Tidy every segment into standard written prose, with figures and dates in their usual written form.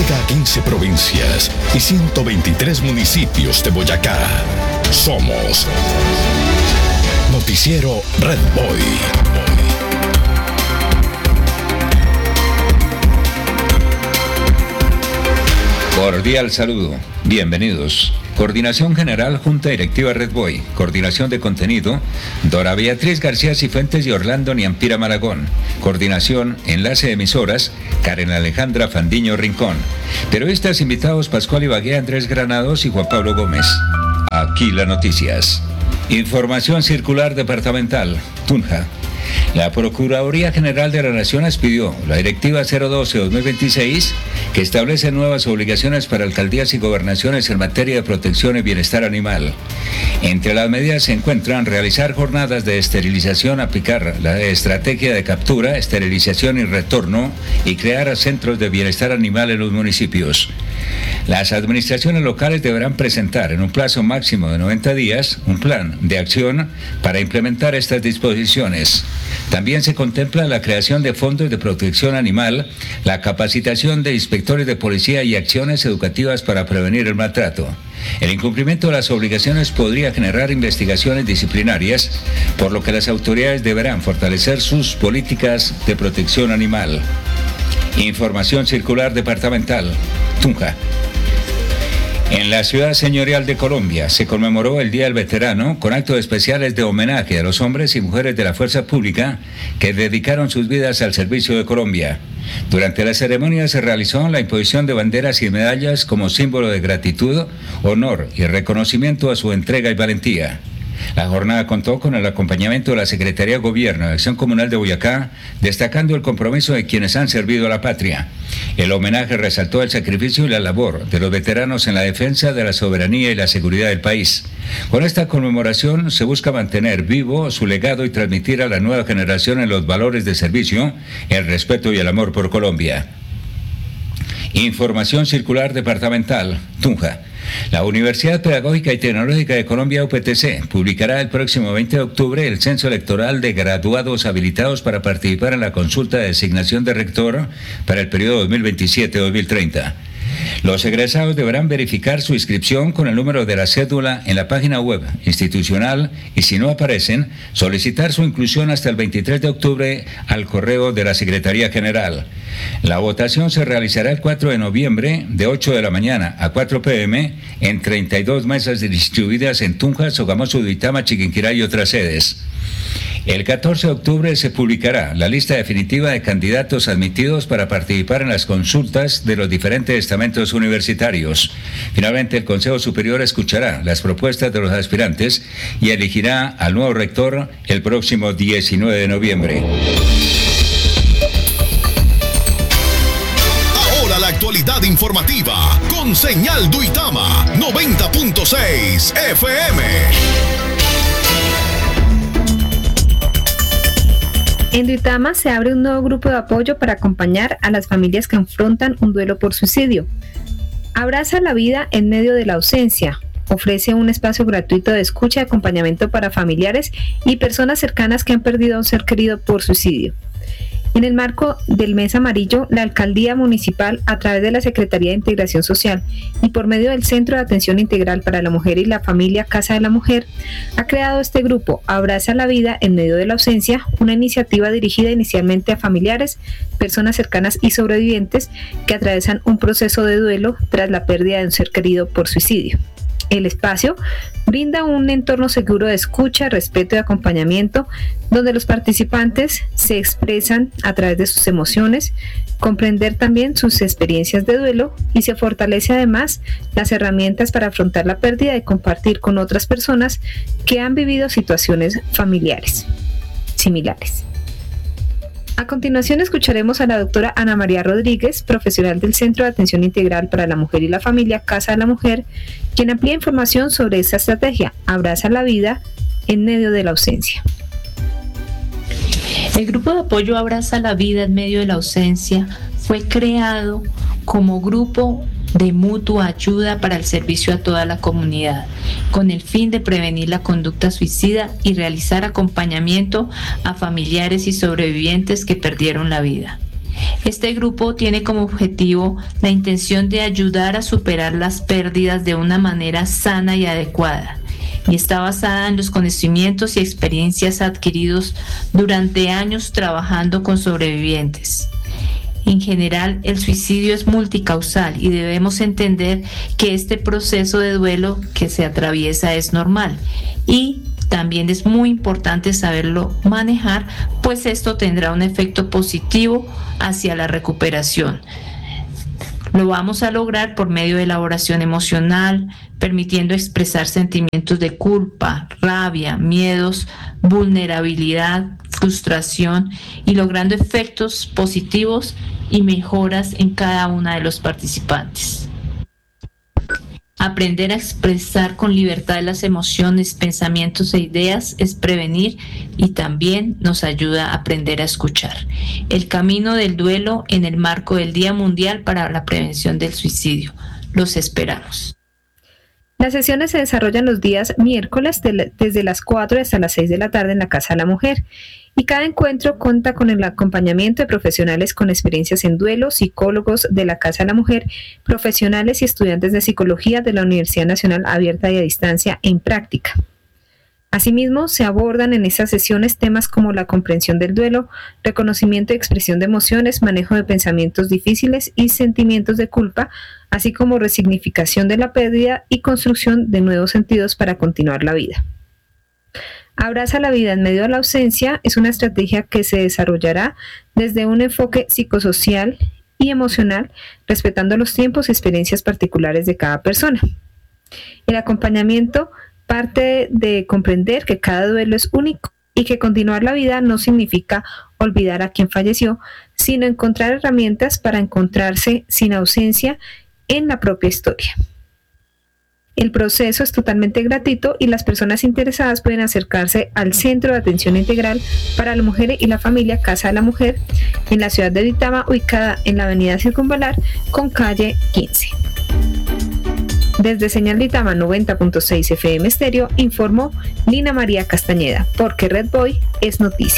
Llega a 15 provincias y 123 municipios de Boyacá. Somos Noticiero Red Boy. Cordial saludo, bienvenidos. Coordinación General, Junta Directiva Red Boy. Coordinación de contenido, Dora Beatriz García Cifuentes y Orlando Niampira Malagón. Coordinación, enlace de emisoras, Karen Alejandra Fandiño Rincón. Periodistas invitados, Pascual Ibagué, Andrés Granados y Juan Pablo Gómez. Aquí las noticias. Información circular departamental, Tunja. La Procuraduría General de la Nación expidió la Directiva 012-2026 que establece nuevas obligaciones para alcaldías y gobernaciones en materia de protección y bienestar animal. Entre las medidas se encuentran realizar jornadas de esterilización, aplicar la estrategia de captura, esterilización y retorno y crear centros de bienestar animal en los municipios. Las administraciones locales deberán presentar en un plazo máximo de 90 días un plan de acción para implementar estas disposiciones. También se contempla la creación de fondos de protección animal, la capacitación de inspectores de policía y acciones educativas para prevenir el maltrato. El incumplimiento de las obligaciones podría generar investigaciones disciplinarias, por lo que las autoridades deberán fortalecer sus políticas de protección animal. Información circular departamental, Tunja. En la ciudad señorial de Colombia se conmemoró el Día del Veterano con actos especiales de homenaje a los hombres y mujeres de la fuerza pública que dedicaron sus vidas al servicio de Colombia. Durante la ceremonia se realizó la imposición de banderas y medallas como símbolo de gratitud, honor y reconocimiento a su entrega y valentía. La jornada contó con el acompañamiento de la Secretaría de Gobierno de Acción Comunal de Boyacá, destacando el compromiso de quienes han servido a la patria. El homenaje resaltó el sacrificio y la labor de los veteranos en la defensa de la soberanía y la seguridad del país. Con esta conmemoración se busca mantener vivo su legado y transmitir a la nueva generación los valores de servicio, el respeto y el amor por Colombia. Información circular departamental, Tunja. La Universidad Pedagógica y Tecnológica de Colombia, UPTC, publicará el próximo 20 de octubre el censo electoral de graduados habilitados para participar en la consulta de designación de rector para el periodo 2027-2030. Los egresados deberán verificar su inscripción con el número de la cédula en la página web institucional y, si no aparecen, solicitar su inclusión hasta el 23 de octubre al correo de la Secretaría General. La votación se realizará el 4 de noviembre de 8 de la mañana a 4 p.m. en 32 mesas distribuidas en Tunja, Sogamoso, Duitama, Chiquinquirá y otras sedes. El 14 de octubre se publicará la lista definitiva de candidatos admitidos para participar en las consultas de los diferentes estamentos universitarios. Finalmente, el Consejo Superior escuchará las propuestas de los aspirantes y elegirá al nuevo rector el próximo 19 de noviembre. Ahora la actualidad informativa con Señal Duitama 90.6 FM. En Duitama se abre un nuevo grupo de apoyo para acompañar a las familias que afrontan un duelo por suicidio. Abraza la vida en medio de la ausencia. Ofrece un espacio gratuito de escucha y acompañamiento para familiares y personas cercanas que han perdido a un ser querido por suicidio. En el marco del Mes Amarillo, la Alcaldía Municipal, a través de la Secretaría de Integración Social y por medio del Centro de Atención Integral para la Mujer y la Familia Casa de la Mujer, ha creado este grupo Abraza la Vida en medio de la ausencia, una iniciativa dirigida inicialmente a familiares, personas cercanas y sobrevivientes que atraviesan un proceso de duelo tras la pérdida de un ser querido por suicidio. El espacio brinda un entorno seguro de escucha, respeto y acompañamiento, donde los participantes se expresan a través de sus emociones, comprender también sus experiencias de duelo y se fortalece además las herramientas para afrontar la pérdida y compartir con otras personas que han vivido situaciones familiares similares. A continuación escucharemos a la doctora Ana María Rodríguez, profesional del Centro de Atención Integral para la Mujer y la Familia Casa de la Mujer, quien amplía información sobre esta estrategia, Abraza la Vida en medio de la ausencia. El grupo de apoyo Abraza la Vida en medio de la ausencia fue creado como grupo de mutua ayuda para el servicio a toda la comunidad, con el fin de prevenir la conducta suicida y realizar acompañamiento a familiares y sobrevivientes que perdieron la vida. Este grupo tiene como objetivo la intención de ayudar a superar las pérdidas de una manera sana y adecuada, y está basada en los conocimientos y experiencias adquiridos durante años trabajando con sobrevivientes. En general, el suicidio es multicausal y debemos entender que este proceso de duelo que se atraviesa es normal, y también es muy importante saberlo manejar, pues esto tendrá un efecto positivo hacia la recuperación. Lo vamos a lograr por medio de la elaboración emocional, permitiendo expresar sentimientos de culpa, rabia, miedos, vulnerabilidad, frustración, y logrando efectos positivos y mejoras en cada una de los participantes. Aprender a expresar con libertad las emociones, pensamientos e ideas es prevenir, y también nos ayuda a aprender a escuchar. El camino del duelo en el marco del Día Mundial para la Prevención del Suicidio. Los esperamos. Las sesiones se desarrollan los días miércoles desde las 4 hasta las 6 de la tarde en la Casa de la Mujer, y cada encuentro cuenta con el acompañamiento de profesionales con experiencias en duelo, psicólogos de la Casa de la Mujer, profesionales y estudiantes de psicología de la Universidad Nacional Abierta y a Distancia en práctica. Asimismo, se abordan en estas sesiones temas como la comprensión del duelo, reconocimiento y expresión de emociones, manejo de pensamientos difíciles y sentimientos de culpa, así como resignificación de la pérdida y construcción de nuevos sentidos para continuar la vida. Abraza la vida en medio de la ausencia es una estrategia que se desarrollará desde un enfoque psicosocial y emocional, respetando los tiempos y experiencias particulares de cada persona. El acompañamiento parte de comprender que cada duelo es único y que continuar la vida no significa olvidar a quien falleció, sino encontrar herramientas para encontrarse sin ausencia en la propia historia. El proceso es totalmente gratuito y las personas interesadas pueden acercarse al Centro de Atención Integral para la Mujer y la Familia Casa de la Mujer en la ciudad de Duitama, ubicada en la avenida Circunvalar con calle 15. Desde Señal Duitama 90.6 FM Estéreo informó Lina María Castañeda, porque Red Boy es noticia.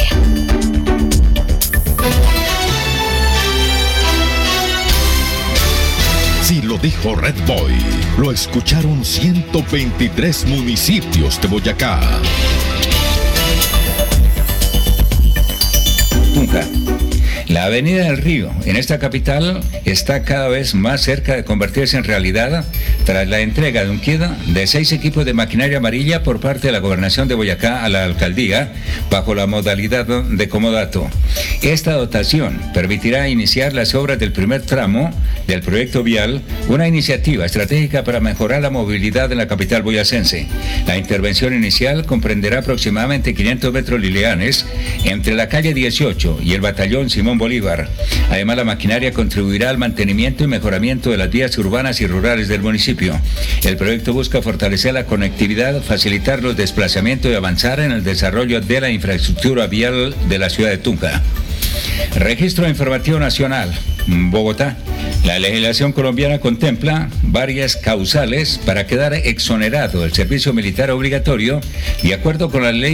Si lo dijo Red Boy, lo escucharon 123 municipios de Boyacá. Tunja. La Avenida del Río, en esta capital, está cada vez más cerca de convertirse en realidad tras la entrega de un kit de 6 equipos de maquinaria amarilla por parte de la Gobernación de Boyacá a la Alcaldía, bajo la modalidad de comodato. Esta dotación permitirá iniciar las obras del primer tramo del proyecto vial, una iniciativa estratégica para mejorar la movilidad en la capital boyacense. La intervención inicial comprenderá aproximadamente 500 metros lineales entre la calle 18 y el batallón Simón Bolívar. Además, la maquinaria contribuirá al mantenimiento y mejoramiento de las vías urbanas y rurales del municipio. El proyecto busca fortalecer la conectividad, facilitar los desplazamientos y avanzar en el desarrollo de la infraestructura vial de la ciudad de Tunja. Registro Informativo Nacional, Bogotá. La legislación colombiana contempla varias causales para quedar exonerado del servicio militar obligatorio, de acuerdo con la Ley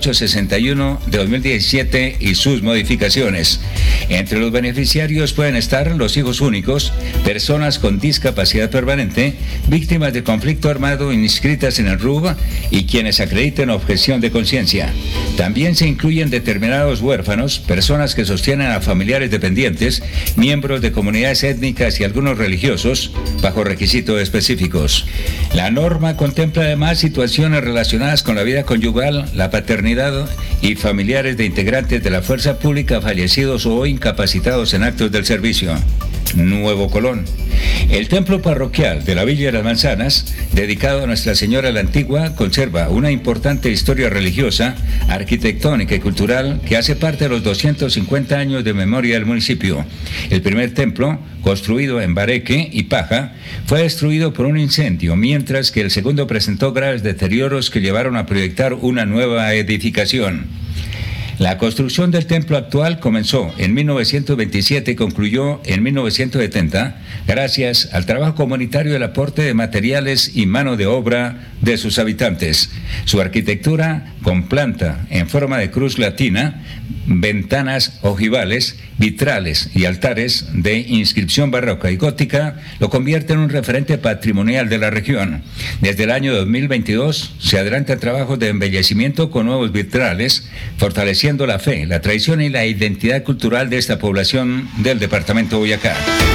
1861 de 2017 y sus modificaciones. Entre los beneficiarios pueden estar los hijos únicos, personas con discapacidad permanente, víctimas de conflicto armado inscritas en el RUB y quienes acrediten objeción de conciencia. También se incluyen determinados huérfanos, personas que sostienen a familiares dependientes, miembros de comunidades étnicas y algunos religiosos, bajo requisitos específicos. La norma contempla además situaciones relacionadas con la vida conyugal, la paternidad y familiares de integrantes de la fuerza pública fallecidos o incapacitados en actos del servicio. Nuevo Colón. El templo parroquial de la Villa de las Manzanas, dedicado a Nuestra Señora la Antigua, conserva una importante historia religiosa, arquitectónica y cultural que hace parte de los 250 años de memoria del municipio. El primer templo, construido en bareque y paja, fue destruido por un incendio, mientras que el segundo presentó graves deterioros que llevaron a proyectar una nueva edificación. La construcción del templo actual comenzó en 1927 y concluyó en 1970 gracias al trabajo comunitario y el aporte de materiales y mano de obra de sus habitantes. Su arquitectura, con planta en forma de cruz latina, ventanas ojivales, vitrales y altares de inscripción barroca y gótica, lo convierte en un referente patrimonial de la región. Desde el año 2022 se adelantan trabajos de embellecimiento con nuevos vitrales, fortaleciendo la fe, la tradición y la identidad cultural de esta población del departamento de Boyacá.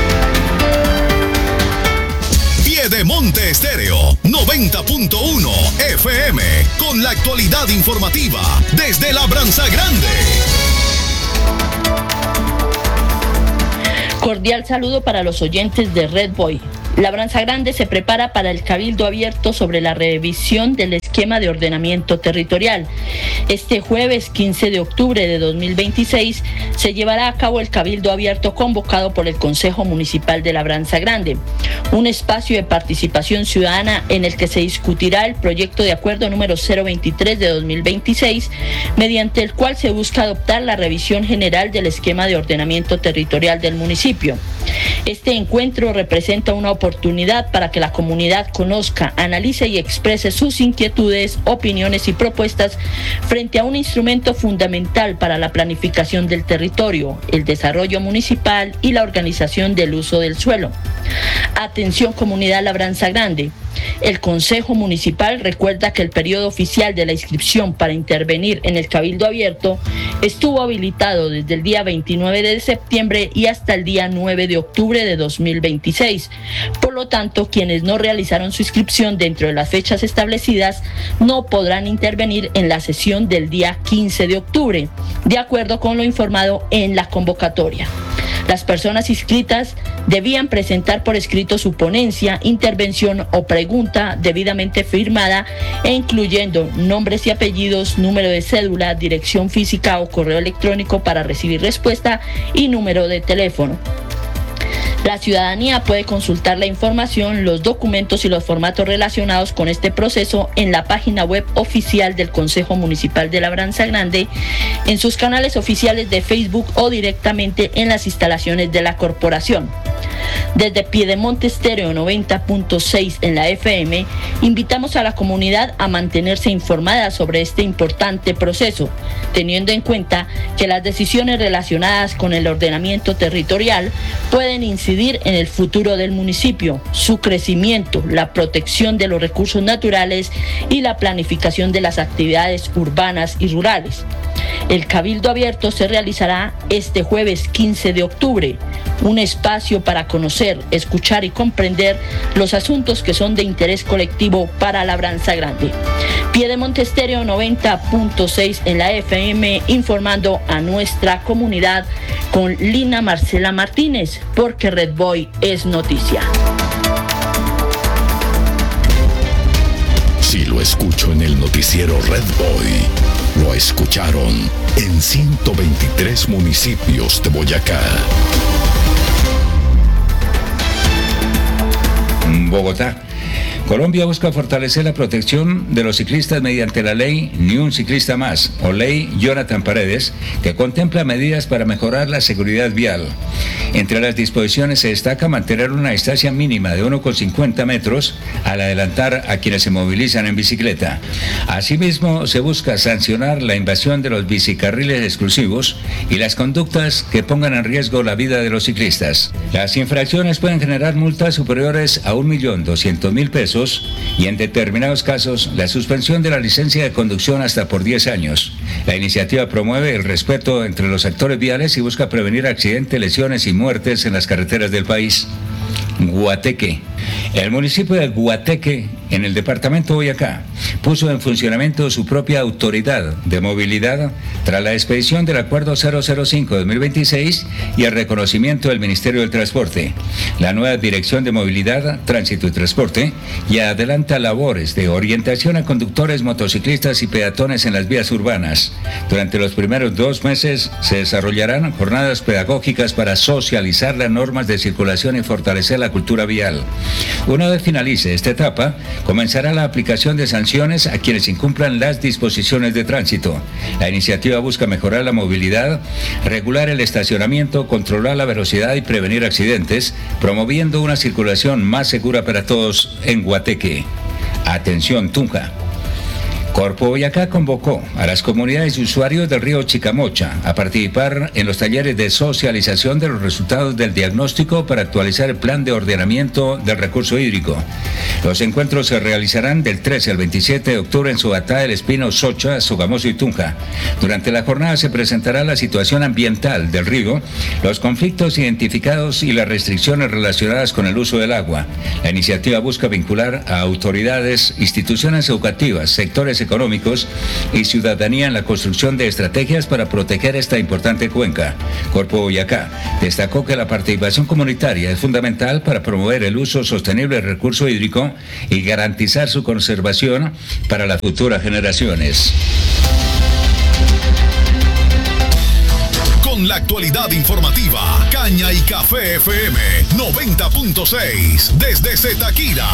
Piedemonte Estéreo 90.1 FM, con la actualidad informativa desde Labranza Grande. Cordial saludo para los oyentes de Red Boy. Labranza Grande se prepara para el cabildo abierto sobre la revisión del esquema de ordenamiento territorial. Este jueves 15 de octubre de 2026 se llevará a cabo el cabildo abierto convocado por el Consejo Municipal de Labranza Grande, un espacio de participación ciudadana en el que se discutirá el proyecto de acuerdo número 023 de 2026, mediante el cual se busca adoptar la revisión general del esquema de ordenamiento territorial del municipio. Este encuentro representa una oportunidad para que la comunidad conozca, analice y exprese sus inquietudes, opiniones y propuestas frente a un instrumento fundamental para la planificación del territorio, el desarrollo municipal y la organización del uso del suelo. Atención comunidad Labranza Grande. El Consejo Municipal recuerda que el periodo oficial de la inscripción para intervenir en el Cabildo Abierto estuvo habilitado desde el día 29 de septiembre y hasta el día 9 de octubre de 2026. Por lo tanto, quienes no realizaron su inscripción dentro de las fechas establecidas no podrán intervenir en la sesión del día 15 de octubre, de acuerdo con lo informado en la convocatoria. Las personas inscritas debían presentar por escrito su ponencia, intervención o pregunta debidamente firmada e incluyendo nombres y apellidos, número de cédula, dirección física o correo electrónico para recibir respuesta y número de teléfono. La ciudadanía puede consultar la información, los documentos y los formatos relacionados con este proceso en la página web oficial del Consejo Municipal de Labranza Grande, en sus canales oficiales de Facebook o directamente en las instalaciones de la corporación. Desde Piedemonte Estéreo 90.6 en la FM, invitamos a la comunidad a mantenerse informada sobre este importante proceso, teniendo en cuenta que las decisiones relacionadas con el ordenamiento territorial pueden incidir en el futuro del municipio, su crecimiento, la protección de los recursos naturales y la planificación de las actividades urbanas y rurales. El Cabildo Abierto se realizará este jueves 15 de octubre, un espacio para conocer, escuchar y comprender los asuntos que son de interés colectivo para Labranza Grande. Piedemonte Estéreo 90.6 en la FM, informando a nuestra comunidad con Lina Marcela Martínez, porque Red Boy es noticia. Si lo escucho en el noticiero Red Boy, lo escucharon en 123 municipios de Boyacá. Bogotá. Colombia busca fortalecer la protección de los ciclistas mediante la ley Ni un ciclista más, o ley Jonathan Paredes, que contempla medidas para mejorar la seguridad vial. Entre las disposiciones se destaca mantener una distancia mínima de 1,50 metros al adelantar a quienes se movilizan en bicicleta. Asimismo, se busca sancionar la invasión de los bicicarriles exclusivos y las conductas que pongan en riesgo la vida de los ciclistas. Las infracciones pueden generar multas superiores a 1.200.000 pesos y en determinados casos la suspensión de la licencia de conducción hasta por 10 años. La iniciativa promueve el respeto entre los actores viales y busca prevenir accidentes, lesiones y muertes en las carreteras del país. Guateque. El municipio de Guateque, en el departamento de Boyacá, puso en funcionamiento su propia autoridad de movilidad tras la expedición del Acuerdo 005-2026 y el reconocimiento del Ministerio del Transporte. La nueva Dirección de Movilidad, Tránsito y Transporte ya adelanta labores de orientación a conductores, motociclistas y peatones en las vías urbanas. Durante los primeros 2 meses se desarrollarán jornadas pedagógicas para socializar las normas de circulación y fortalecer la cultura vial. Una vez finalice esta etapa, comenzará la aplicación de sanciones a quienes incumplan las disposiciones de tránsito. La iniciativa busca mejorar la movilidad, regular el estacionamiento, controlar la velocidad y prevenir accidentes, promoviendo una circulación más segura para todos en Guateque. Atención, Tunja. Corpo Boyacá convocó a las comunidades de usuarios del río Chicamocha a participar en los talleres de socialización de los resultados del diagnóstico para actualizar el plan de ordenamiento del recurso hídrico. Los encuentros se realizarán del 13 al 27 de octubre en Subatá, El Espino, Socha, Sogamoso y Tunja. Durante la jornada se presentará la situación ambiental del río, los conflictos identificados y las restricciones relacionadas con el uso del agua. La iniciativa busca vincular a autoridades, instituciones educativas, sectores económicos y ciudadanía en la construcción de estrategias para proteger esta importante cuenca. Corpo Boyacá destacó que la participación comunitaria es fundamental para promover el uso sostenible del recurso hídrico y garantizar su conservación para las futuras generaciones. Con la actualidad informativa, Caña y Café FM 90.6 desde Zetaquira.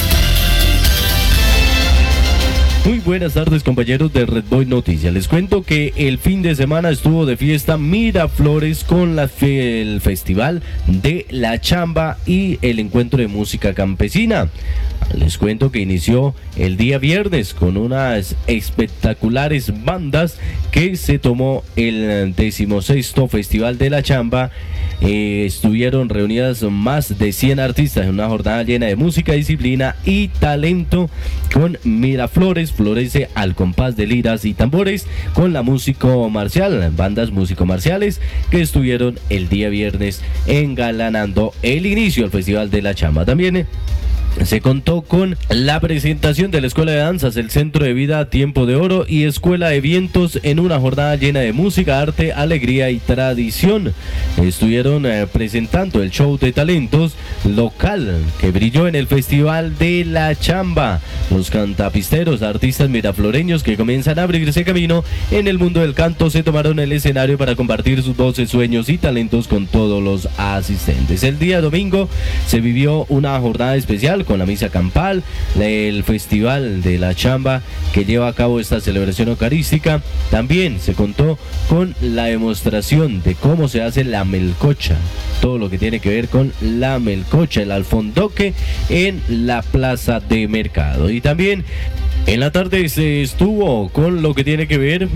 Muy buenas tardes, compañeros de Red Boy Noticias. Les cuento que el fin de semana estuvo de fiesta Miraflores con el Festival de la Chamba y el encuentro de música campesina. Les cuento que inició el día viernes con unas espectaculares bandas que se tomó el 16º Festival de la Chamba. Estuvieron reunidas más de 100 artistas en una jornada llena de música, disciplina y talento, con Miraflores florece al compás de liras y tambores, con la músico marcial, bandas músico-marciales que estuvieron el día viernes engalanando el inicio del Festival de la Chamba. También se contó con la presentación de la Escuela de Danzas, el Centro de Vida Tiempo de Oro y Escuela de Vientos en una jornada llena de música, arte, alegría y tradición. Estuvieron presentando el show de talentos local que brilló en el Festival de la Chamba. Los cantapisteros, artistas mirafloreños que comienzan a abrirse camino en el mundo del canto, se tomaron el escenario para compartir sus voces, sueños y talentos con todos los asistentes. El día domingo se vivió una jornada especial con la misa campal, el Festival de la Chamba que lleva a cabo esta celebración eucarística. También se contó con la demostración de cómo se hace la melcocha, todo lo que tiene que ver con la melcocha, el alfondoque en la plaza de mercado. Y también en la tarde se estuvo con lo que tiene que ver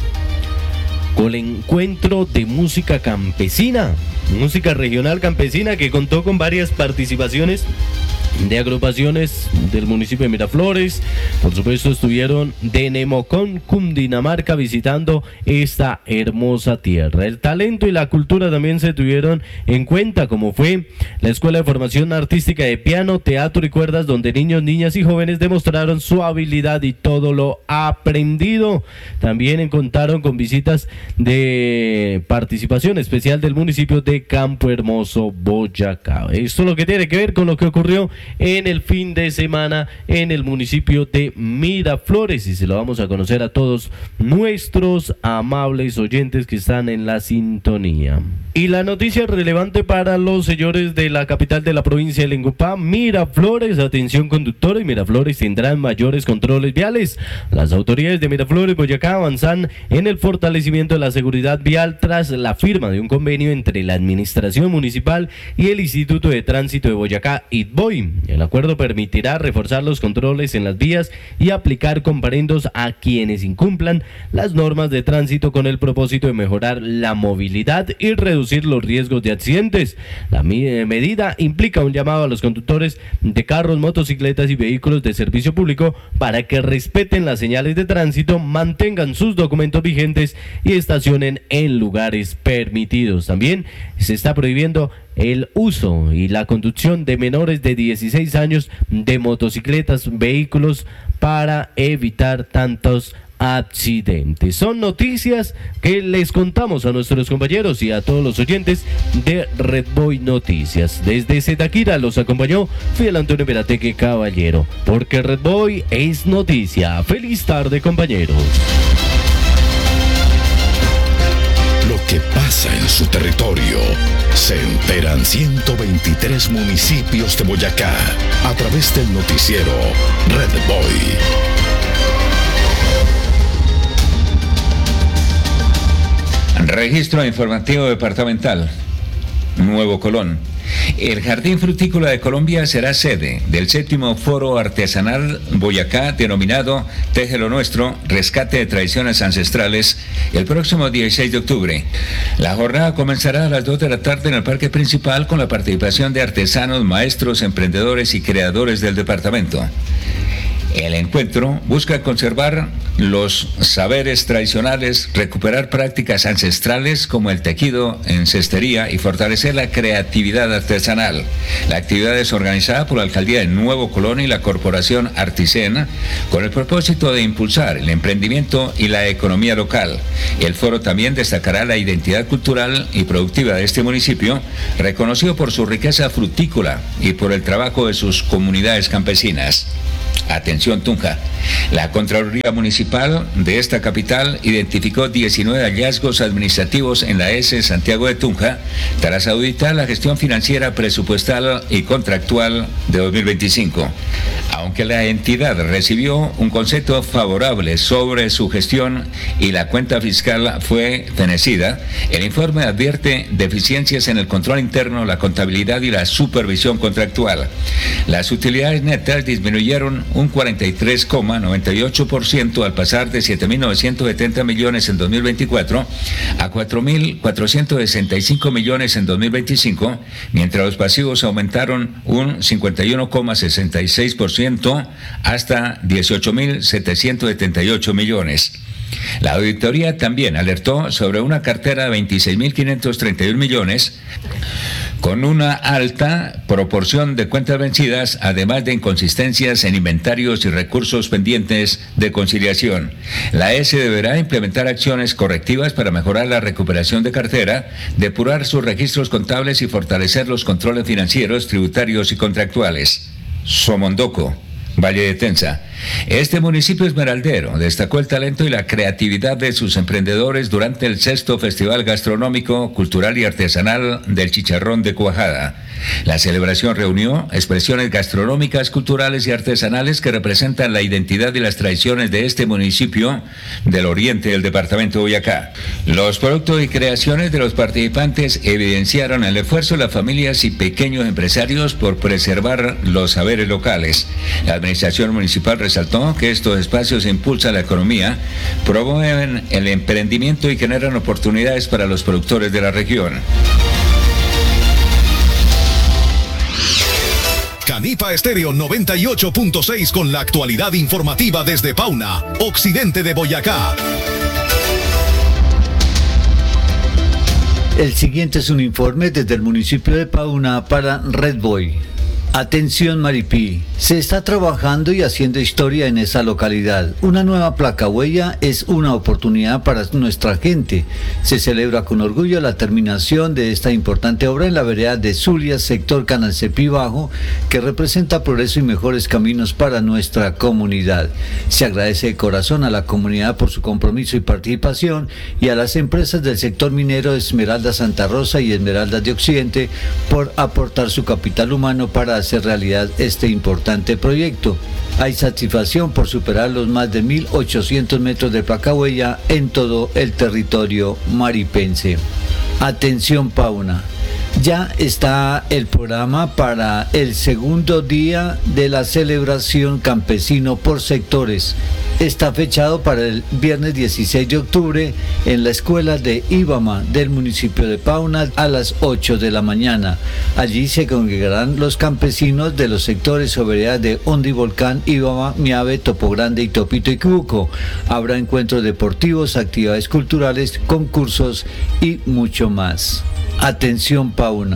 con el encuentro de música campesina, música regional campesina, que contó con varias participaciones de agrupaciones del municipio de Miraflores. Por supuesto estuvieron de Nemocón, Cundinamarca, visitando esta hermosa tierra. El talento y la cultura también se tuvieron en cuenta, como fue la Escuela de Formación Artística de Piano, Teatro y Cuerdas, donde niños, niñas y jóvenes demostraron su habilidad y todo lo aprendido. También contaron con visitas de participación especial del municipio de Campo Hermoso, Boyacá. Esto es lo que tiene que ver con lo que ocurrió en el fin de semana en el municipio de Miraflores, y se lo vamos a conocer a todos nuestros amables oyentes que están en la sintonía. Y la noticia relevante para los señores de la capital de la provincia de Lengupá: Miraflores, atención conductores, Miraflores tendrán mayores controles viales. Las autoridades de Miraflores, Boyacá, avanzan en el fortalecimiento de la seguridad vial tras la firma de un convenio entre la administración municipal y el Instituto de Tránsito de Boyacá, ITBOI. El acuerdo permitirá reforzar los controles en las vías y aplicar comparendos a quienes incumplan las normas de tránsito, con el propósito de mejorar la movilidad y reducir los riesgos de accidentes. La medida implica un llamado a los conductores de carros, motocicletas y vehículos de servicio público para que respeten las señales de tránsito, mantengan sus documentos vigentes y estacionen en lugares permitidos. También se está prohibiendo el uso y la conducción de menores de 16 años de motocicletas, vehículos, para evitar tantos accidentes. Son noticias que les contamos a nuestros compañeros y a todos los oyentes de Red Boy Noticias. Desde Zetaquira los acompañó Fidel Antonio Verateque Caballero, porque Red Boy es noticia. Feliz tarde, compañeros. Lo que pasa en su territorio se enteran 123 municipios de Boyacá a través del noticiero Red Boy. Registro informativo departamental. Nuevo Colón. El Jardín Frutícola de Colombia será sede del 7º Foro Artesanal Boyacá, denominado Teje lo Nuestro, Rescate de Tradiciones Ancestrales, el próximo 16 de octubre. La jornada comenzará a las 2 de la tarde en el Parque Principal con la participación de artesanos, maestros, emprendedores y creadores del departamento. El encuentro busca conservar los saberes tradicionales, recuperar prácticas ancestrales como el tejido en cestería y fortalecer la creatividad artesanal. La actividad es organizada por la Alcaldía de Nuevo Colón y la Corporación Articen con el propósito de impulsar el emprendimiento y la economía local. El foro también destacará la identidad cultural y productiva de este municipio, reconocido por su riqueza frutícola y por el trabajo de sus comunidades campesinas. Atención Tunja. La Contraloría Municipal de esta capital identificó 19 hallazgos administrativos en la S Santiago de Tunja tras auditar la gestión financiera, presupuestal y contractual de 2025. Aunque la entidad recibió un concepto favorable sobre su gestión y la cuenta fiscal fue fenecida, el informe advierte deficiencias en el control interno, la contabilidad y la supervisión contractual. Las utilidades netas disminuyeron un 43,98% al pasar de 7.970 millones en 2024 a 4.465 millones en 2025, mientras los pasivos aumentaron un 51,66% hasta 18.778 millones. La auditoría también alertó sobre una cartera de 26.531 millones con una alta proporción de cuentas vencidas, además de inconsistencias en inventarios y recursos pendientes de conciliación. La S deberá implementar acciones correctivas para mejorar la recuperación de cartera, depurar sus registros contables y fortalecer los controles financieros, tributarios y contractuales. Somondoco, Valle de Tensa. Este municipio esmeraldero destacó el talento y la creatividad de sus emprendedores durante el 6º Festival Gastronómico, Cultural y Artesanal del Chicharrón de Cuajada. La celebración reunió expresiones gastronómicas, culturales y artesanales que representan la identidad y las tradiciones de este municipio del oriente del departamento de Boyacá. Los productos y creaciones de los participantes evidenciaron el esfuerzo de las familias y pequeños empresarios por preservar los saberes locales. La administración municipal resaltó que estos espacios impulsan la economía, promueven el emprendimiento y generan oportunidades para los productores de la región. Canipa Estéreo 98.6 con la actualidad informativa desde Pauna, occidente de Boyacá. El siguiente es un informe desde el municipio de Pauna para Red Boy. Atención Maripí, se está trabajando y haciendo historia en esa localidad. Una nueva placa huella es una oportunidad para nuestra gente. Se celebra con orgullo la terminación de esta importante obra en la vereda de Zulia, sector Canalcepí Bajo, que representa progreso y mejores caminos para nuestra comunidad. Se agradece de corazón a la comunidad por su compromiso y participación y a las empresas del sector minero Esmeralda Santa Rosa y Esmeraldas de Occidente por aportar su capital humano para hacer realidad este importante proyecto. Hay satisfacción por superar los más de 1.800 metros de placa huella en todo el territorio maripense. Atención Pauna. Ya está el programa para el segundo día de la celebración campesino por sectores. Está fechado para el viernes 16 de octubre en la escuela de Ibama del municipio de Pauna a las 8 de la mañana. Allí se congregarán los campesinos de los sectores o veredas de Hondi, Volcán, Ibama, Miave, Topo Grande y Topito y Cubuco. Habrá encuentros deportivos, actividades culturales, concursos y mucho más. Atención Pauna.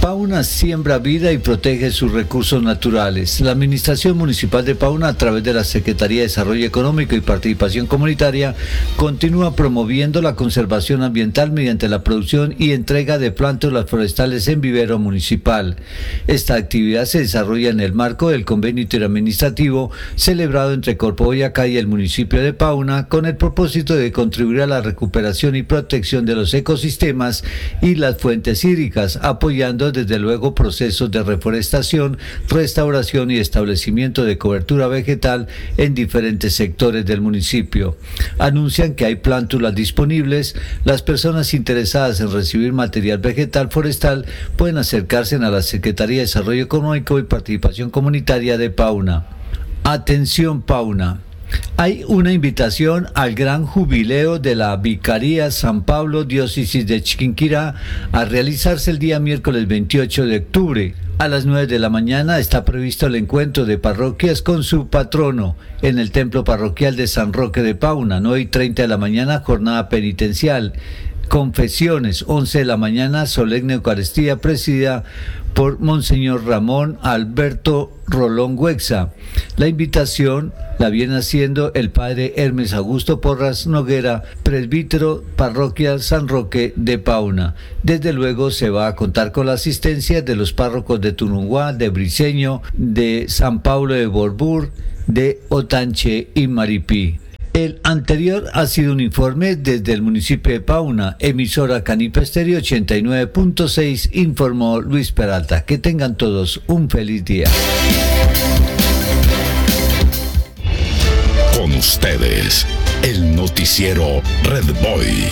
Pauna siembra vida y protege sus recursos naturales. La Administración Municipal de Pauna, a través de la Secretaría de Desarrollo Económico y Participación Comunitaria, continúa promoviendo la conservación ambiental mediante la producción y entrega de plántulas forestales en vivero municipal. Esta actividad se desarrolla en el marco del convenio interadministrativo celebrado entre Corpo Boyacá y el municipio de Pauna, con el propósito de contribuir a la recuperación y protección de los ecosistemas y las fuentes hídricas, apoyando desde luego procesos de reforestación, restauración y establecimiento de cobertura vegetal en diferentes sectores del municipio. Anuncian que hay plántulas disponibles. Las personas interesadas en recibir material vegetal forestal pueden acercarse a la Secretaría de Desarrollo Económico y Participación Comunitaria de Pauna. Atención Pauna. Hay una invitación al gran jubileo de la Vicaría San Pablo, Diócesis de Chiquinquirá, a realizarse el día miércoles 28 de octubre. A las 9 de la mañana está previsto el encuentro de parroquias con su patrono en el templo parroquial de San Roque de Pauna. 9:30 de la mañana, jornada penitencial. Confesiones, 11 de la mañana, solemne Eucaristía presidida por Monseñor Ramón Alberto Rolón Huexa. La invitación la viene haciendo el padre Hermes Augusto Porras Noguera, presbítero parroquia San Roque de Pauna. Desde luego se va a contar con la asistencia de los párrocos de Tununguá, de Briceño, de San Pablo de Borbur, de Otanche y Maripí. El anterior ha sido un informe desde el municipio de Pauna, emisora Canipe Estéreo 89.6, informó Luis Peralta. Que tengan todos un feliz día. Con ustedes, el noticiero Red Boy.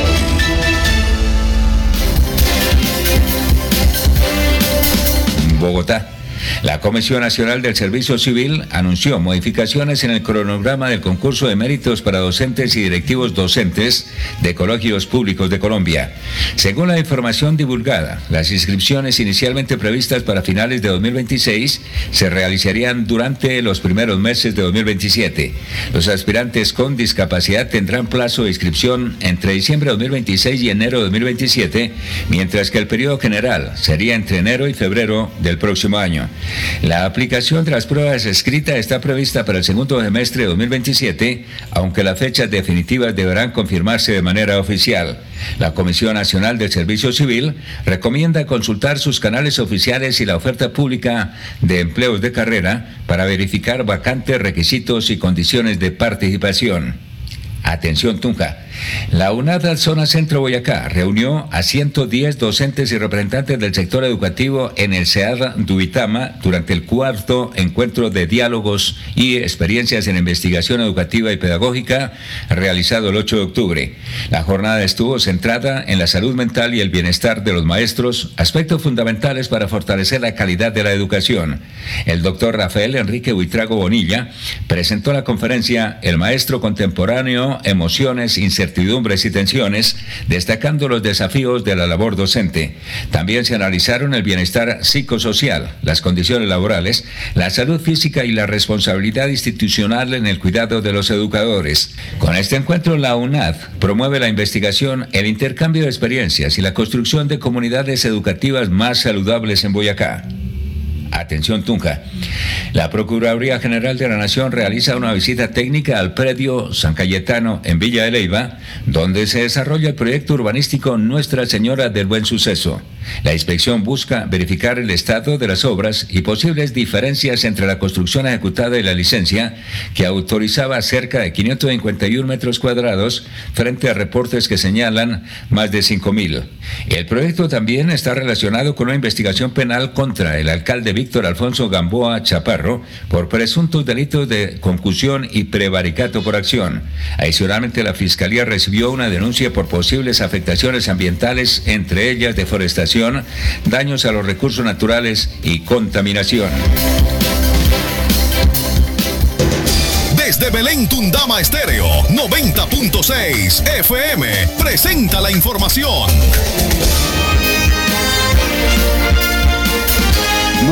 Bogotá. La Comisión Nacional del Servicio Civil anunció modificaciones en el cronograma del concurso de méritos para docentes y directivos docentes de colegios públicos de Colombia. Según la información divulgada, las inscripciones inicialmente previstas para finales de 2026 se realizarían durante los primeros meses de 2027. Los aspirantes con discapacidad tendrán plazo de inscripción entre diciembre de 2026 y enero de 2027, mientras que el periodo general sería entre enero y febrero del próximo año. La aplicación de las pruebas escritas está prevista para el segundo semestre de 2027, aunque las fechas definitivas deberán confirmarse de manera oficial. La Comisión Nacional del Servicio Civil recomienda consultar sus canales oficiales y la oferta pública de empleos de carrera para verificar vacantes, requisitos y condiciones de participación. Atención Tunja. La UNAD Zona Centro Boyacá reunió a 110 docentes y representantes del sector educativo en el CEAD Duitama durante el cuarto encuentro de diálogos y experiencias en investigación educativa y pedagógica realizado el 8 de octubre. La jornada estuvo centrada en la salud mental y el bienestar de los maestros, aspectos fundamentales para fortalecer la calidad de la educación. El doctor Rafael Enrique Buitrago Bonilla presentó la conferencia El Maestro Contemporáneo, Emociones, Incertidumbres y Tensiones, destacando los desafíos de la labor docente. También se analizaron el bienestar psicosocial, las condiciones laborales, la salud física y la responsabilidad institucional en el cuidado de los educadores. Con este encuentro, la UNAD promueve la investigación, el intercambio de experiencias y la construcción de comunidades educativas más saludables en Boyacá. Atención Tunja. La Procuraduría General de la Nación realiza una visita técnica al predio San Cayetano en Villa de Leyva, donde se desarrolla el proyecto urbanístico Nuestra Señora del Buen Suceso. La inspección busca verificar el estado de las obras y posibles diferencias entre la construcción ejecutada y la licencia, que autorizaba cerca de 551 metros cuadrados frente a reportes que señalan más de 5.000. El proyecto también está relacionado con una investigación penal contra el alcalde Víctor Alfonso Gamboa Chaparro por presuntos delitos de concusión y prevaricato por acción. Adicionalmente, la Fiscalía recibió una denuncia por posibles afectaciones ambientales, entre ellas deforestación, daños a los recursos naturales y contaminación. Desde Belén, Tundama Estéreo 90.6 FM presenta la información. Muy buenas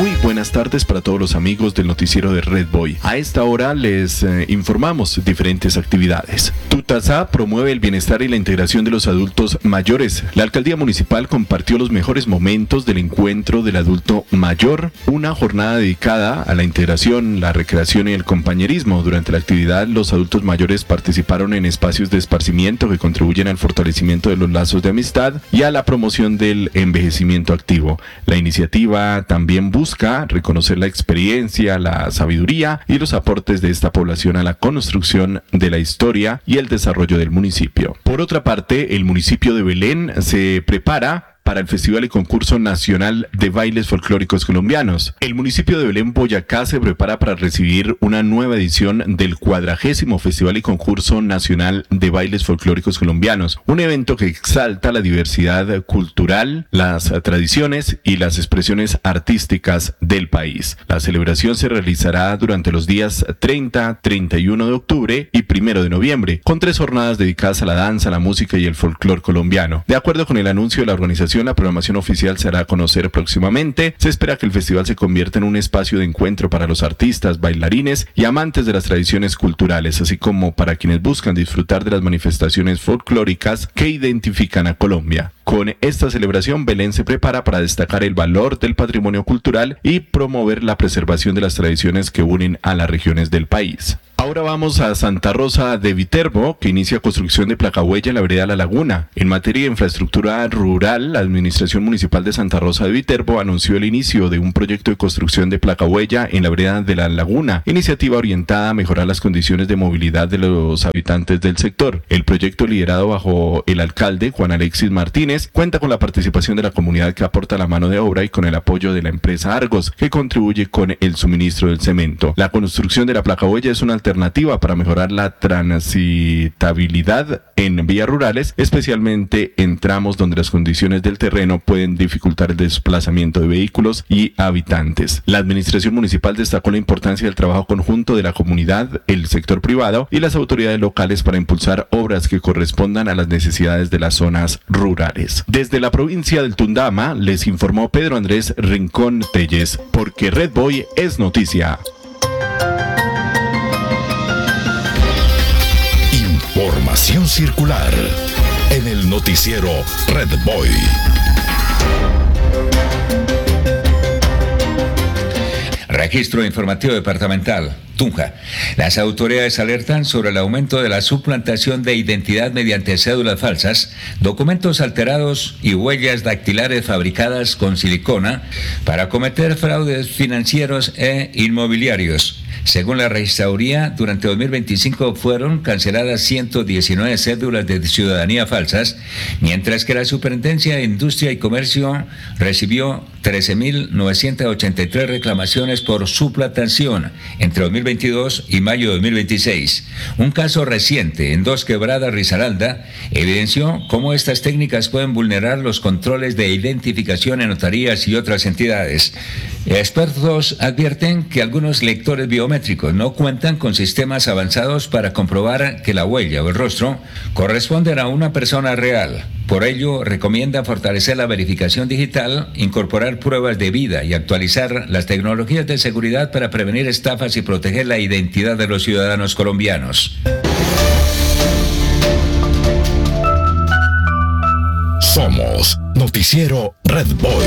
buenas tardes para todos los amigos del noticiero de Red Boy. A esta hora les informamos diferentes actividades. Tutasá promueve el bienestar y la integración de los adultos mayores. La alcaldía municipal compartió los mejores momentos del encuentro del adulto mayor, una jornada dedicada a la integración, la recreación y el compañerismo. Durante la actividad, los adultos mayores participaron en espacios de esparcimiento que contribuyen al fortalecimiento de los lazos de amistad y a la promoción del envejecimiento activo. La iniciativa también busca reconocer la experiencia, la sabiduría y los aportes de esta población a la construcción de la historia y el desarrollo del municipio. Por otra parte, el municipio de Belén se prepara para el Festival y Concurso Nacional de Bailes Folclóricos Colombianos. El municipio de Belén, Boyacá, se prepara para recibir una nueva edición del 40º Festival y Concurso Nacional de Bailes Folclóricos Colombianos, un evento que exalta la diversidad cultural, las tradiciones y las expresiones artísticas del país. La celebración se realizará durante los días 30, 31 de octubre y 1 de noviembre, con 3 jornadas dedicadas a la danza, la música y el folclor colombiano. De acuerdo con el anuncio de la organización, la programación oficial se hará a conocer próximamente. Se espera que el festival se convierta en un espacio de encuentro para los artistas, bailarines y amantes de las tradiciones culturales, así como para quienes buscan disfrutar de las manifestaciones folclóricas que identifican a Colombia. Con esta celebración, Belén se prepara para destacar el valor del patrimonio cultural y promover la preservación de las tradiciones que unen a las regiones del país. Ahora vamos a Santa Rosa de Viterbo, que inicia construcción de placahuella en la vereda La Laguna. En materia de infraestructura rural, la Administración Municipal de Santa Rosa de Viterbo anunció el inicio de un proyecto de construcción de placahuella en la vereda de La Laguna, iniciativa orientada a mejorar las condiciones de movilidad de los habitantes del sector. El proyecto, liderado bajo el alcalde Juan Alexis Martínez, cuenta con la participación de la comunidad que aporta la mano de obra y con el apoyo de la empresa Argos, que contribuye con el suministro del cemento. La construcción de la placahuella es una alternativa para mejorar la transitabilidad en vías rurales, especialmente en tramos donde las condiciones del terreno pueden dificultar el desplazamiento de vehículos y habitantes. La administración municipal destacó la importancia del trabajo conjunto de la comunidad, el sector privado y las autoridades locales para impulsar obras que correspondan a las necesidades de las zonas rurales. Desde la provincia del Tundama les informó Pedro Andrés Rincón Telles, porque Red Boy es noticia. Información circular en el noticiero Red Boy. Registro informativo departamental. Tunja. Las autoridades alertan sobre el aumento de la suplantación de identidad mediante cédulas falsas, documentos alterados y huellas dactilares fabricadas con silicona para cometer fraudes financieros e inmobiliarios. Según la registraduría, durante 2025 fueron canceladas 119 cédulas de ciudadanía falsas, mientras que la Superintendencia de Industria y Comercio recibió 13.983 reclamaciones por suplantación entre 2022 y mayo de 2026. Un caso reciente en Dos Quebradas, Risaralda, evidenció cómo estas técnicas pueden vulnerar los controles de identificación en notarías y otras entidades. Expertos advierten que algunos lectores biométricos no cuentan con sistemas avanzados para comprobar que la huella o el rostro corresponden a una persona real. Por ello, recomienda fortalecer la verificación digital, incorporar pruebas de vida y actualizar las tecnologías de seguridad para prevenir estafas y proteger la identidad de los ciudadanos colombianos. Somos Noticiero Red Boy.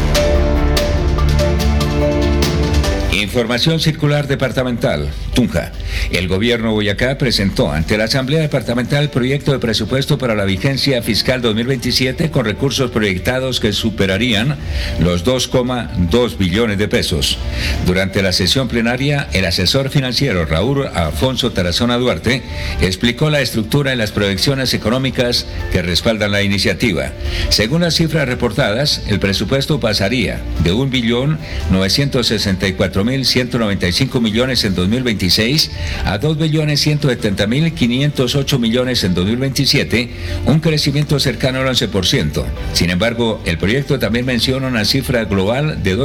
Información circular departamental. Tunja. El gobierno de Boyacá presentó ante la Asamblea Departamental el proyecto de presupuesto para la vigencia fiscal 2027 con recursos proyectados que superarían los 2,2 billones de pesos. Durante la sesión plenaria, el asesor financiero Raúl Afonso Tarazona Duarte explicó la estructura y las proyecciones económicas que respaldan la iniciativa. Según las cifras reportadas, el presupuesto pasaría de 1.964.000 2.195 millones en 2026 a 2.170.508 millones en 2027, un crecimiento cercano al 11%. Sin embargo, el proyecto también menciona una cifra global de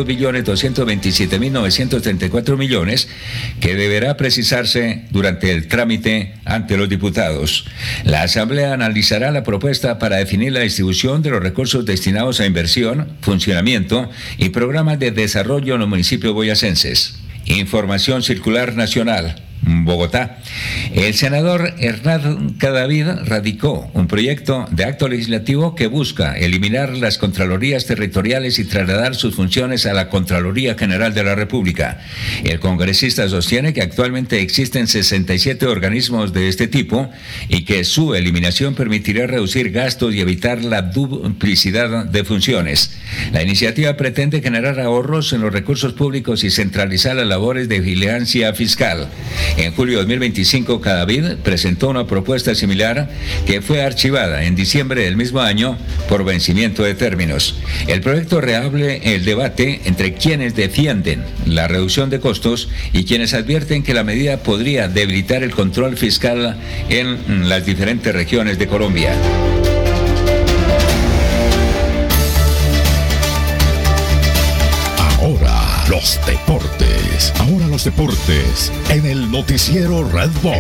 2.227.934 millones que deberá precisarse durante el trámite ante los diputados. La Asamblea analizará la propuesta para definir la distribución de los recursos destinados a inversión, funcionamiento y programas de desarrollo en los municipios boyacenses. Información circular nacional. Bogotá. El senador Hernán Cadavid radicó un proyecto de acto legislativo que busca eliminar las Contralorías territoriales y trasladar sus funciones a la Contraloría General de la República. El congresista sostiene que actualmente existen 67 organismos de este tipo y que su eliminación permitirá reducir gastos y evitar la duplicidad de funciones. La iniciativa pretende generar ahorros en los recursos públicos y centralizar las labores de vigilancia fiscal. En julio de 2025, Cadavid presentó una propuesta similar que fue archivada en diciembre del mismo año por vencimiento de términos. El proyecto reabre el debate entre quienes defienden la reducción de costos y quienes advierten que la medida podría debilitar el control fiscal en las diferentes regiones de Colombia. Los deportes en el noticiero Red Bull.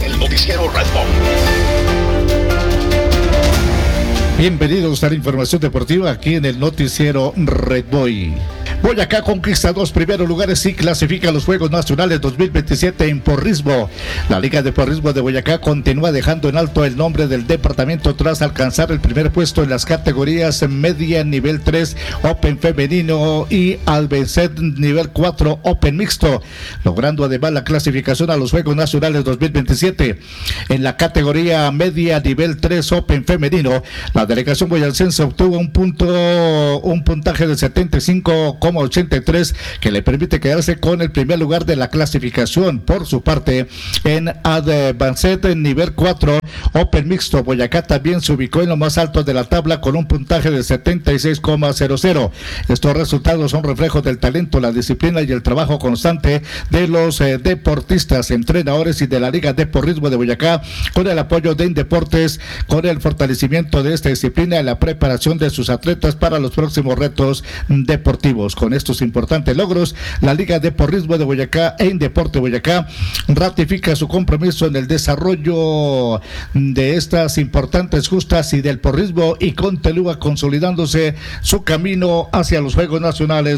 Bienvenidos a la información deportiva aquí en el noticiero Red Boy. Boyacá conquista 2 primeros lugares y clasifica a los Juegos Nacionales 2027 en porrismo. La Liga de Porrismo de Boyacá continúa dejando en alto el nombre del departamento tras alcanzar el primer puesto en las categorías media nivel 3 Open femenino y Albencet nivel 4 Open mixto, logrando además la clasificación a los Juegos Nacionales 2027. En la categoría media nivel 3 Open femenino, la delegación boyacense obtuvo un puntaje de 75,83 que le permite quedarse con el primer lugar de la clasificación. Por su parte, en Advanced en nivel 4 Open mixto, Boyacá también se ubicó en lo más alto de la tabla con un puntaje de 76,00. Estos resultados son reflejos del talento, la disciplina y el trabajo constante de los deportistas, entrenadores y de la Liga de Porrismo de Boyacá, con el apoyo de Indeportes, con el fortalecimiento de esta disciplina y la preparación de sus atletas para los próximos retos deportivos. Con estos importantes logros, la Liga de Porrismo de Boyacá e Indeporte Boyacá ratifica su compromiso en el desarrollo de estas importantes justas y del porrismo y continúa consolidándose su camino hacia los Juegos Nacionales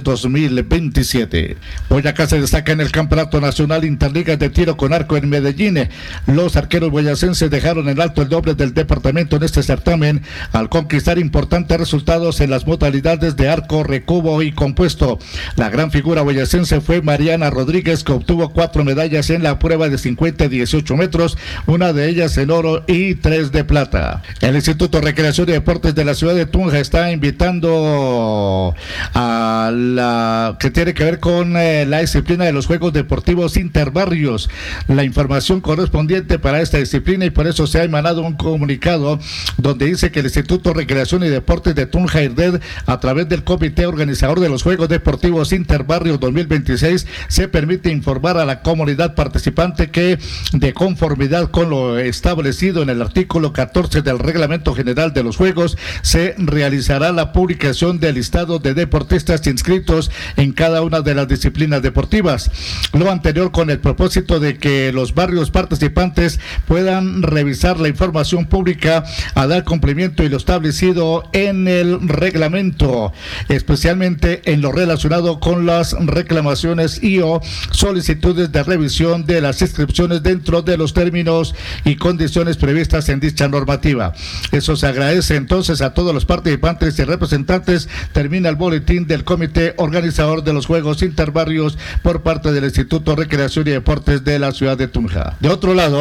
2027. Boyacá se destaca en el Campeonato Nacional Interligas de Tiro con Arco en Medellín. Los arqueros boyacenses dejaron en alto el doble del departamento en este certamen al conquistar importantes resultados en las modalidades de arco, recubo y compuesto. La gran figura boyacense fue Mariana Rodríguez, que obtuvo 4 medallas en la prueba de 50 y 18 metros, una de ellas en oro y 3 de plata. El Instituto de Recreación y Deportes de la ciudad de Tunja está invitando a la que tiene que ver con la disciplina de los Juegos Deportivos Interbarrios. La información correspondiente para esta disciplina, y por eso se ha emanado un comunicado donde dice que el Instituto de Recreación y Deportes de Tunja, IRDED, a través del comité organizador de los Juegos Deportivos Interbarrios 2026, se permite informar a la comunidad participante que, de conformidad con lo establecido en el artículo 14 del Reglamento General de los Juegos, se realizará la publicación del listado de deportistas inscritos en cada una de las disciplinas deportivas. Lo anterior con el propósito de que los barrios participantes puedan revisar la información pública a dar cumplimiento y lo establecido en el reglamento, especialmente en lo relacionado con las reclamaciones y o solicitudes de revisión de las inscripciones dentro de los términos y condiciones previstas en dicha normativa. Eso se agradece entonces a todos los participantes y representantes. Termina el boletín del comité organizador de los Juegos Interbarrios por parte del Instituto de Recreación y Deportes de la ciudad de Tunja. De otro lado,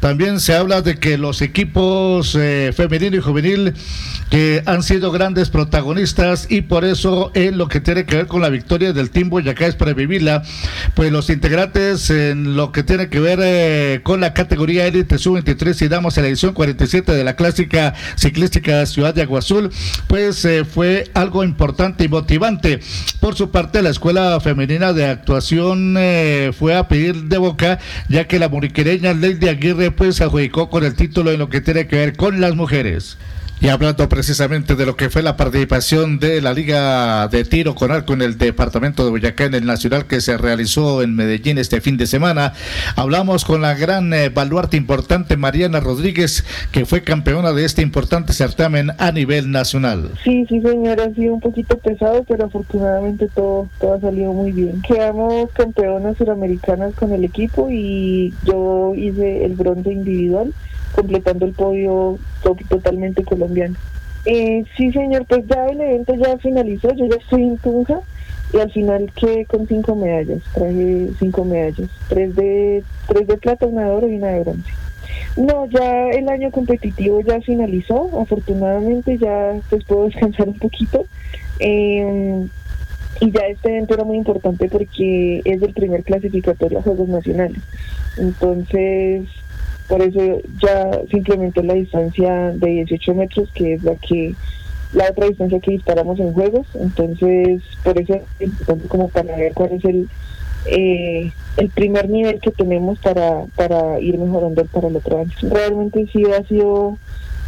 También se habla de que los equipos femenino y juvenil que han sido grandes protagonistas, y por eso en lo que tiene que ver con la victoria del Team Boyacá es para vivirla, pues los integrantes en lo que tiene que ver con la categoría élite sub-23 y damos en la edición 47 de la clásica ciclística Ciudad de Agua Azul, pues fue algo importante y motivante. Por su parte, la escuela femenina de actuación fue a pedir de boca, ya que la muriquereña Lady Aguirre pues se adjudicó con el título en lo que tiene que ver con las mujeres. Y hablando precisamente de lo que fue la participación de la Liga de Tiro con Arco en el departamento de Boyacá en el Nacional que se realizó en Medellín este fin de semana, hablamos con la gran baluarte importante Mariana Rodríguez, que fue campeona de este importante certamen a nivel nacional. Sí, señora, ha sido un poquito pesado, pero afortunadamente todo ha salido muy bien. Quedamos campeonas suramericanas con el equipo y yo hice el bronce individual, completando el podio totalmente colombiano. Sí, señor, pues ya el evento ya finalizó, yo ya estoy en Tunja y al final quedé con 5 medallas, traje 5 medallas, 3 de plata, 1 de oro y 1 de bronce. No, ya el año competitivo ya finalizó, afortunadamente ya pues puedo descansar un poquito, y ya este evento era muy importante porque es el primer clasificatorio a Juegos Nacionales, entonces por eso ya se implementó la distancia de 18 metros, que es la otra distancia que disparamos en juegos. Entonces, por eso es importante como para ver cuál es el primer nivel que tenemos para ir mejorando para el otro año. Realmente sí ha sido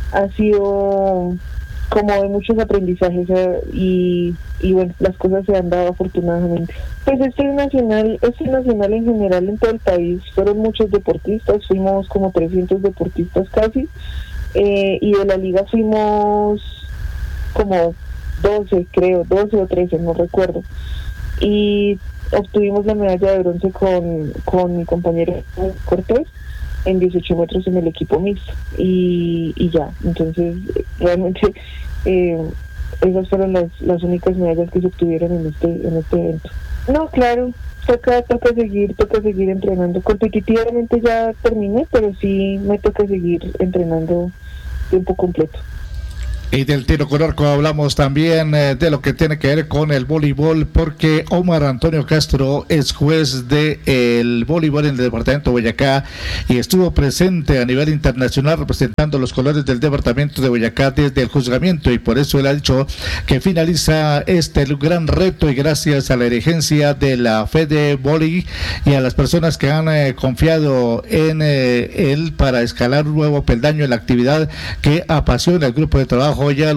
como de muchos aprendizajes y bueno, las cosas se han dado afortunadamente. Pues este nacional en general en todo el país, fueron muchos deportistas, fuimos como 300 deportistas casi, y de la liga fuimos como 12 o 13, no recuerdo, y obtuvimos la medalla de bronce con mi compañero Cortés en 18 metros en el equipo mixto y ya, entonces realmente esas fueron las únicas medallas que se obtuvieron en este evento. No, claro, toca seguir entrenando. Competitivamente ya terminé, pero sí me toca seguir entrenando tiempo completo. Y del tiro con arco hablamos también de lo que tiene que ver con el voleibol, porque Omar Antonio Castro es juez del voleibol en el departamento de Boyacá y estuvo presente a nivel internacional representando los colores del departamento de Boyacá desde el juzgamiento, y por eso él ha dicho que finaliza este gran reto y gracias a la dirigencia de la Fede Volley y a las personas que han confiado en él para escalar un nuevo peldaño en la actividad que apasiona el grupo de trabajo. Ya